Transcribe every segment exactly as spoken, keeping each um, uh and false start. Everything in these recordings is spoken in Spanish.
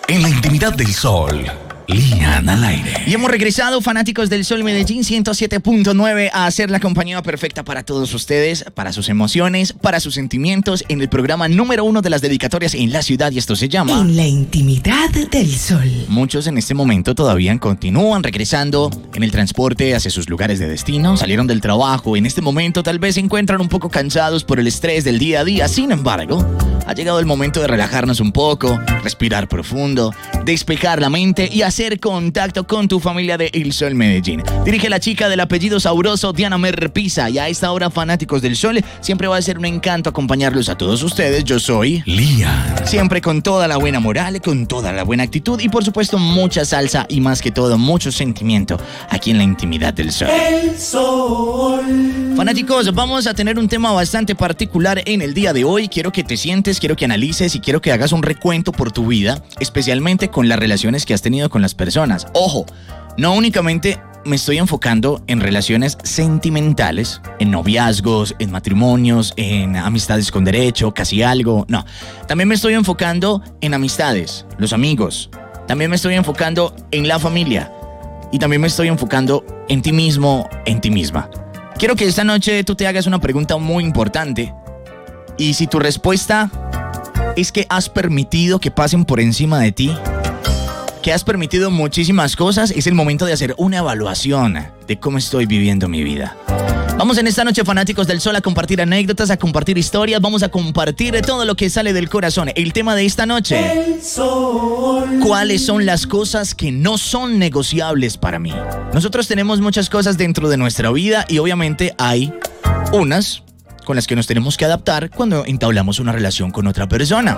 En la intimidad del sol, Lian al aire. Y hemos regresado, fanáticos del Sol Medellín ciento siete punto nueve, a hacer la compañía perfecta para todos ustedes, para sus emociones, para sus sentimientos, en el programa número uno de las dedicatorias en la ciudad, y esto se llama En la intimidad del sol. Muchos en este momento todavía continúan regresando en el transporte hacia sus lugares de destino, salieron del trabajo, en este momento tal vez se encuentran un poco cansados por el estrés del día a día. Sin embargo, ha llegado el momento de relajarnos un poco, respirar profundo, despejar la mente y hacer contacto con tu familia de El Sol Medellín. Dirige la chica del apellido sabroso, Diana Merpisa, y a esta hora, fanáticos del Sol, siempre va a ser un encanto acompañarlos a todos ustedes. Yo soy Lian. Siempre con toda la buena moral, con toda la buena actitud y por supuesto mucha salsa y más que todo mucho sentimiento aquí en la intimidad del Sol. El Sol. Fanáticos, vamos a tener un tema bastante particular en el día de hoy. Quiero que te sientes, quiero que analices y quiero que hagas un recuento por tu vida, especialmente con las relaciones que has tenido con las personas. Ojo, no únicamente me estoy enfocando en relaciones sentimentales, en noviazgos, en matrimonios, en amistades con derecho, casi algo, no. También me estoy enfocando en amistades, los amigos. También me estoy enfocando en la familia. Y también me estoy enfocando en ti mismo, en ti misma. Quiero que esta noche tú te hagas una pregunta muy importante. Y si tu respuesta es que has permitido que pasen por encima de ti, que has permitido muchísimas cosas, es el momento de hacer una evaluación de cómo estoy viviendo mi vida. Vamos en esta noche, fanáticos del Sol, a compartir anécdotas, a compartir historias, vamos a compartir todo lo que sale del corazón. El tema de esta noche: El Sol. ¿cuáles son las cosas que no son negociables para mí? Nosotros tenemos muchas cosas dentro de nuestra vida y obviamente hay unas con las que nos tenemos que adaptar cuando entablamos una relación con otra persona.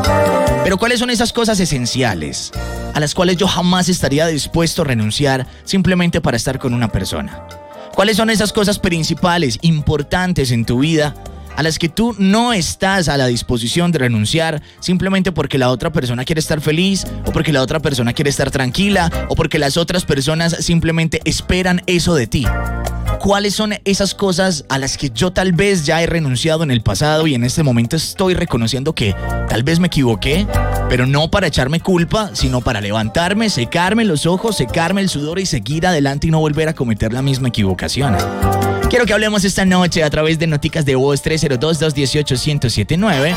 Pero ¿cuáles son esas cosas esenciales a las cuales yo jamás estaría dispuesto a renunciar simplemente para estar con una persona? ¿Cuáles son esas cosas principales, importantes en tu vida, a las que tú no estás a la disposición de renunciar simplemente porque la otra persona quiere estar feliz, o porque la otra persona quiere estar tranquila, o porque las otras personas simplemente esperan eso de ti? ¿Cuáles son esas cosas a las que yo tal vez ya he renunciado en el pasado y en este momento estoy reconociendo que tal vez me equivoqué, pero no para echarme culpa, sino para levantarme, secarme los ojos, secarme el sudor y seguir adelante y no volver a cometer la misma equivocación? Quiero que hablemos esta noche a través de noticas de voz tres cero dos, dos uno ocho, uno cero siete nueve.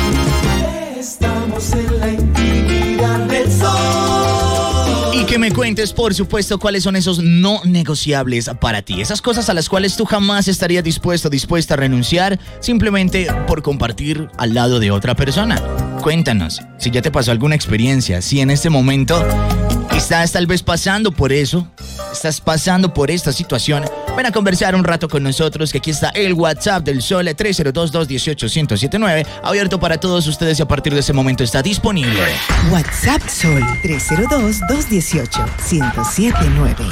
Estamos en la intimidad del Sol. Y que me cuentes, por supuesto, cuáles son esos no negociables para ti. Esas cosas a las cuales tú jamás estarías dispuesto, dispuesta a renunciar simplemente por compartir al lado de otra persona. Cuéntanos si ya te pasó alguna experiencia, si en este momento estás tal vez pasando por eso, estás pasando por esta situación. Ven a conversar un rato con nosotros, que aquí está el WhatsApp del Sol, tres cero dos, dos uno ocho, uno cero siete nueve, abierto para todos ustedes y a partir de ese momento está disponible. WhatsApp Sol tres cero dos, dos uno ocho, uno cero siete nueve.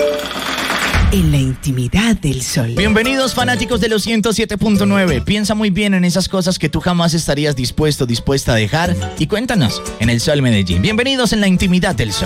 En la intimidad del Sol. Bienvenidos, fanáticos de los ciento siete punto nueve. Piensa muy bien en esas cosas que tú jamás estarías dispuesto, dispuesta a dejar, y cuéntanos en El Sol Medellín. Bienvenidos en la intimidad del Sol.